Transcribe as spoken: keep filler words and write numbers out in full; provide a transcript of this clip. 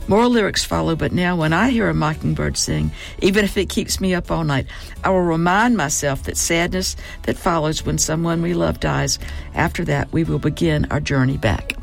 More lyrics follow, but now when I hear a mockingbird sing, even if it keeps me up all night, I will remind myself that sadness that follows when someone we love dies. After that, we will begin our journey back.